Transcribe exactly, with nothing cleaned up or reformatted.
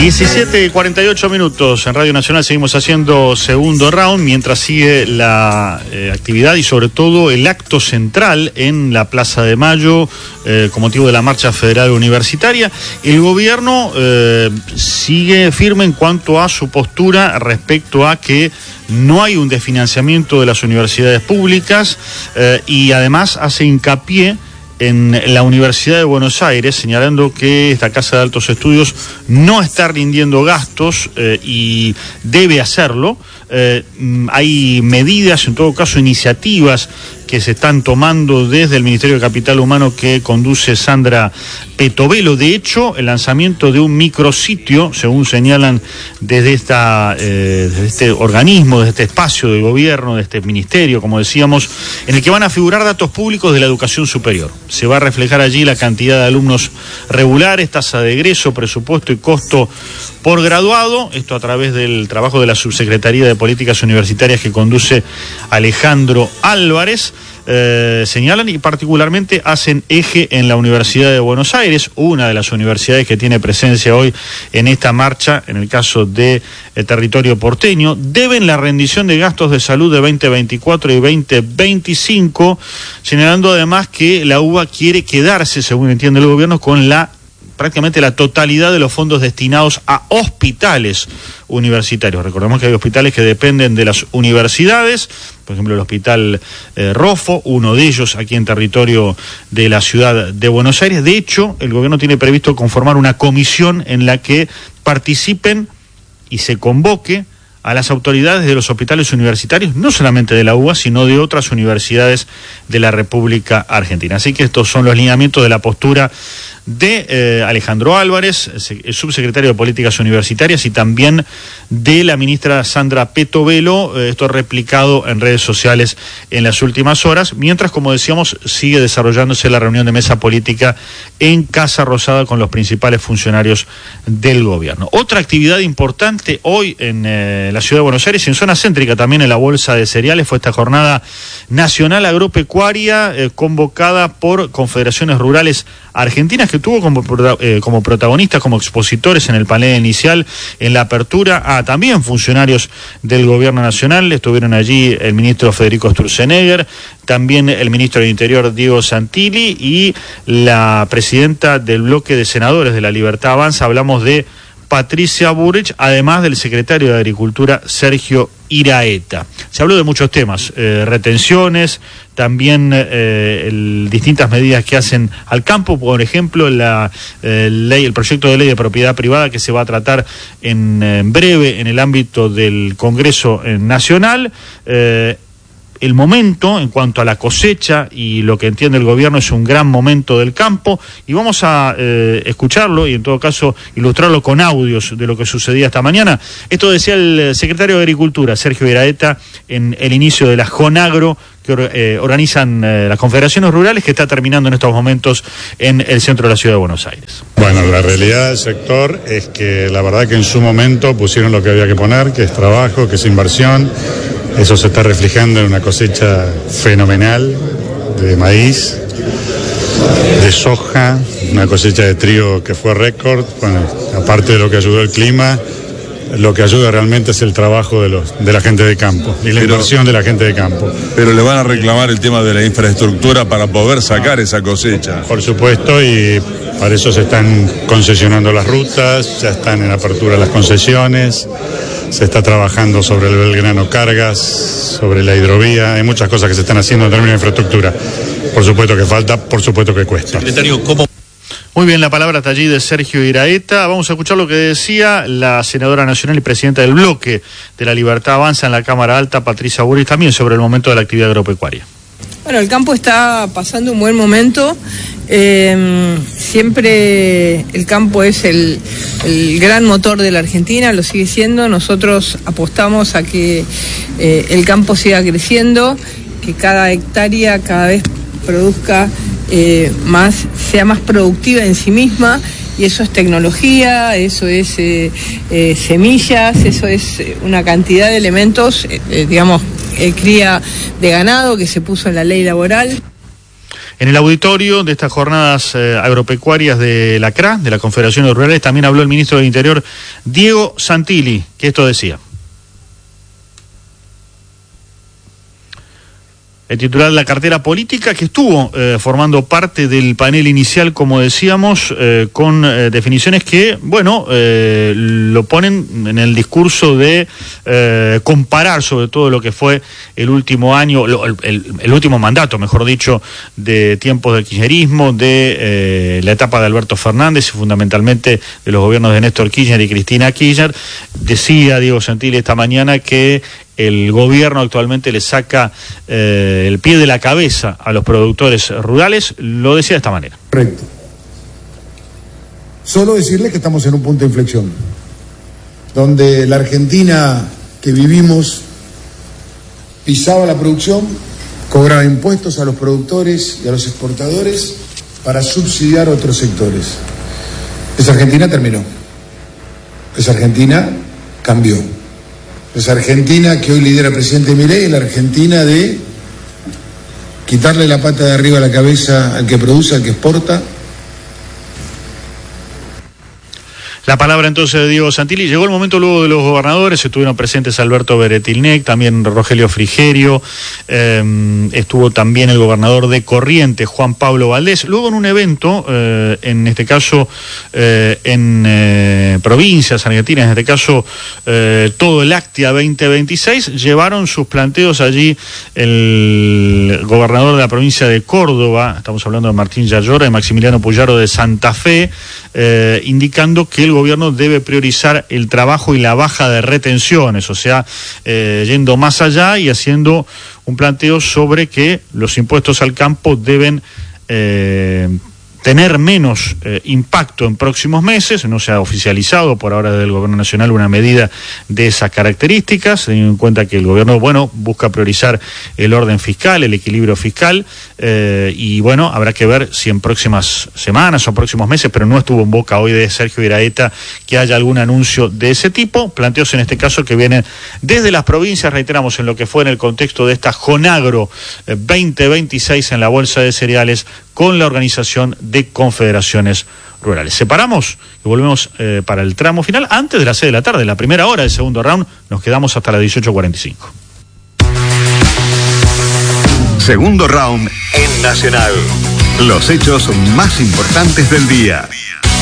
diecisiete cuarenta y ocho minutos en Radio Nacional, seguimos haciendo segundo round mientras sigue la eh, actividad y sobre todo el acto central en la Plaza de Mayo eh, con motivo de la Marcha Federal Universitaria. El gobierno eh, sigue firme en cuanto a su postura respecto a que no hay un desfinanciamiento de las universidades públicas eh, y además hace hincapié en la Universidad de Buenos Aires, señalando que esta Casa de Altos Estudios no está rindiendo gastos eh, y debe hacerlo. Eh, hay medidas, en todo caso iniciativas que se están tomando desde el Ministerio de Capital Humano que conduce Sandra Petovelo. De hecho, el lanzamiento de un micrositio, según señalan desde, esta, eh, desde este organismo, desde este espacio de gobierno, de este ministerio, como decíamos, en el que van a figurar datos públicos de la educación superior. Se va a reflejar allí la cantidad de alumnos regulares, tasa de egreso, presupuesto y costo por graduado, esto a través del trabajo de la Subsecretaría de Políticas Universitarias que conduce Alejandro Álvarez. Eh, señalan y particularmente hacen eje en la Universidad de Buenos Aires, una de las universidades que tiene presencia hoy en esta marcha, en el caso de el territorio porteño. Deben la rendición de gastos de salud de veinte veinticuatro y veinte veinticinco, señalando además que la U B A quiere quedarse, según entiende el gobierno, con la prácticamente la totalidad de los fondos destinados a hospitales universitarios. Recordemos que hay hospitales que dependen de las universidades, por ejemplo el Hospital eh, Rofo, uno de ellos aquí en territorio de la ciudad de Buenos Aires. De hecho, el gobierno tiene previsto conformar una comisión en la que participen y se convoque a las autoridades de los hospitales universitarios, no solamente de la U B A, sino de otras universidades de la República Argentina. Así que estos son los lineamientos de la postura de eh, Alejandro Álvarez, el subsecretario de Políticas Universitarias, y también de la ministra Sandra Petovelo, eh, esto replicado en redes sociales en las últimas horas, mientras, como decíamos, sigue desarrollándose la reunión de mesa política en Casa Rosada con los principales funcionarios del gobierno. Otra actividad importante hoy en eh, la ciudad de Buenos Aires y en zona céntrica también en la Bolsa de Cereales fue esta jornada nacional agropecuaria eh, convocada por confederaciones rurales argentinas, que tuvo como, eh, como protagonistas, como expositores en el panel inicial, en la apertura, a también funcionarios del gobierno nacional. Estuvieron allí el ministro Federico Sturzenegger, también el ministro del Interior Diego Santilli y la presidenta del bloque de senadores de La Libertad Avanza. Hablamos de Patricia Bullrich, además del secretario de Agricultura Sergio Iraeta. Se habló de muchos temas, eh, retenciones, también eh, el, distintas medidas que hacen al campo, por ejemplo, la eh, ley, el proyecto de ley de propiedad privada que se va a tratar en, en breve en el ámbito del Congreso eh, Nacional. Eh, El momento en cuanto a la cosecha y lo que entiende el gobierno es un gran momento del campo, y vamos a eh, escucharlo y en todo caso ilustrarlo con audios de lo que sucedía esta mañana. Esto decía el secretario de Agricultura, Sergio Iraeta, en el inicio de la Jonagro que eh, organizan eh, las confederaciones rurales, que está terminando en estos momentos en el centro de la ciudad de Buenos Aires. Bueno, la realidad del sector es que la verdad que en su momento pusieron lo que había que poner, que es trabajo, que es inversión. Eso se está reflejando en una cosecha fenomenal de maíz, de soja, una cosecha de trigo que fue récord. Bueno, aparte de lo que ayudó el clima, lo que ayuda realmente es el trabajo de los de la gente de campo y la pero, inversión de la gente de campo. Pero le van a reclamar el tema de la infraestructura para poder sacar esa cosecha. Por supuesto, y para eso se están concesionando las rutas, ya están en apertura las concesiones, se está trabajando sobre el Belgrano Cargas, sobre la hidrovía, hay muchas cosas que se están haciendo en términos de infraestructura. Por supuesto que falta, por supuesto que cuesta. Secretario, ¿cómo? Muy bien, la palabra está allí de Sergio Iraeta. Vamos a escuchar lo que decía la senadora nacional y presidenta del bloque de La Libertad Avanza en la Cámara Alta, Patricia Bullrich, también sobre el momento de la actividad agropecuaria. Bueno, el campo está pasando un buen momento. Eh, siempre el campo es el, el gran motor de la Argentina, lo sigue siendo. Nosotros apostamos a que eh, el campo siga creciendo, que cada hectárea cada vez produzca eh, más, sea más productiva en sí misma, y eso es tecnología, eso es eh, eh, semillas, eso es una cantidad de elementos, eh, digamos, eh, cría de ganado que se puso en la ley laboral. En el auditorio de estas jornadas eh, agropecuarias de la C R A, de la Confederación de Rurales, también habló el ministro del Interior, Diego Santilli, que esto decía. El titular de la cartera política, que estuvo eh, formando parte del panel inicial, como decíamos, eh, con eh, definiciones que, bueno, eh, lo ponen en el discurso de eh, comparar sobre todo lo que fue el último año, lo, el, el último mandato, mejor dicho, de tiempos del kirchnerismo, de eh, la etapa de Alberto Fernández y fundamentalmente de los gobiernos de Néstor Kirchner y Cristina Kirchner. Decía Diego Santilli esta mañana que el gobierno actualmente le saca eh, el pie de la cabeza a los productores rurales. Lo decía de esta manera. Correcto. Solo decirles que estamos en un punto de inflexión, donde la Argentina que vivimos pisaba la producción, cobraba impuestos a los productores y a los exportadores para subsidiar otros sectores. Esa Argentina terminó. Esa Argentina cambió. Esa Argentina que hoy lidera el presidente Milei es la Argentina de quitarle la pata de arriba a la cabeza al que produce, al que exporta. La palabra entonces de Diego Santilli. Llegó el momento luego de los gobernadores, estuvieron presentes Alberto Beretilnec, también Rogelio Frigerio, eh, estuvo también el gobernador de Corrientes, Juan Pablo Valdés. Luego en un evento, eh, en este caso eh, en eh, provincias argentinas, en este caso eh, todo el Actia veinte veintiséis, llevaron sus planteos allí el gobernador de la provincia de Córdoba, estamos hablando de Martín Yayora y Maximiliano Puyaro de Santa Fe, eh, indicando que el gobierno debe priorizar el trabajo y la baja de retenciones, o sea, eh, yendo más allá y haciendo un planteo sobre que los impuestos al campo deben eh, tener menos eh, impacto en próximos meses. No se ha oficializado por ahora desde el gobierno nacional una medida de esas características, teniendo en cuenta que el gobierno, bueno, busca priorizar el orden fiscal, el equilibrio fiscal, eh, y bueno, habrá que ver si en próximas semanas o próximos meses, pero no estuvo en boca hoy de Sergio Iraeta que haya algún anuncio de ese tipo. Planteos en este caso que vienen desde las provincias, reiteramos, en lo que fue en el contexto de esta Jonagro eh, veinte veintiséis en la Bolsa de Cereales, con la Organización de Confederaciones Rurales. Separamos y volvemos eh, para el tramo final, antes de las seis de la tarde, la primera hora del segundo round. Nos quedamos hasta las dieciocho cuarenta y cinco. Segundo round en Nacional. Los hechos más importantes del día.